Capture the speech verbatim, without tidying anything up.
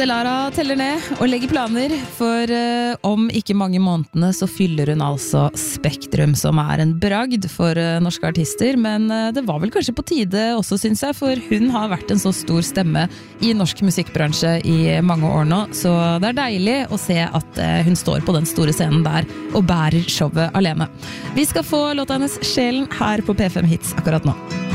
Delara teller ned og legger planer, for uh, om ikke mange månedene så fyller hun altså Spektrum, som er en bragd for uh, norske artister, men uh, det var vel kanskje på tide også, synes jeg, for hun har vært en så stor stemme i norsk musikkbransje i mange år nå, så det er deilig å se at uh, hun står på den store scenen der og bærer showet alene. Vi skal få låta hennes Sjelen her på P fem Hits akkurat nå.